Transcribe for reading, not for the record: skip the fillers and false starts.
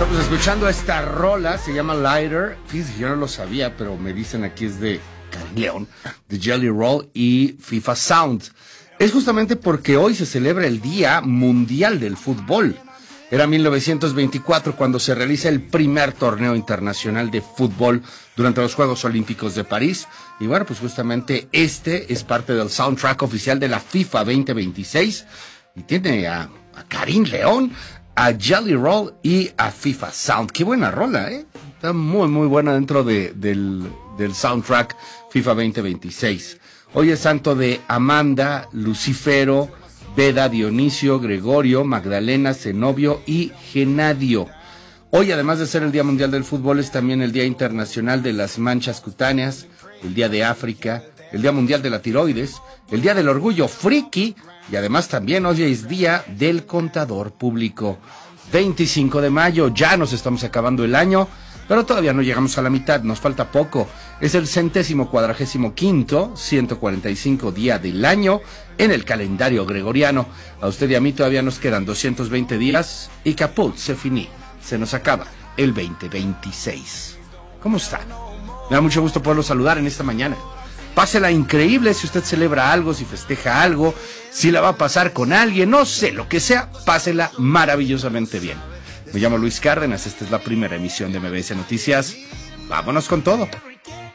Estamos escuchando esta rola, se llama Lighter. Fíjense, yo no lo sabía, pero me dicen aquí es de Karim León, de Jelly Roll y FIFA Sound. Es justamente porque hoy se celebra el Día Mundial del Fútbol. Era 1924 cuando se realiza el primer torneo internacional de fútbol durante los Juegos Olímpicos de París. Y bueno, pues justamente este es parte del soundtrack oficial de la FIFA 2026. Y tiene a Karim León, a Jelly Roll y a FIFA Sound. Qué buena rola, ¿eh? Está muy, muy buena dentro del soundtrack FIFA 2026. Hoy es santo de Amanda, Lucifero, Beda, Dionisio, Gregorio, Magdalena, Zenobio y Genadio. Hoy, además de ser el Día Mundial del Fútbol, es también el Día Internacional de las Manchas Cutáneas, el Día de África, el Día Mundial de la Tiroides, el Día del Orgullo Friki, y además también hoy es Día del Contador Público. 25 de mayo, ya nos estamos acabando el año, pero todavía no llegamos a la mitad, nos falta poco. Es el 145º, 145 día del año en el calendario gregoriano. A usted y a mí todavía nos quedan 220 días y caput, se finí. Se nos acaba el 2026. ¿Cómo está? Me da mucho gusto poderlo saludar en esta mañana. Pásela increíble si usted celebra algo, si festeja algo, si la va a pasar con alguien, no sé, lo que sea, pásela maravillosamente bien. Me llamo Luis Cárdenas, esta es la primera emisión de MBS Noticias. Vámonos con todo.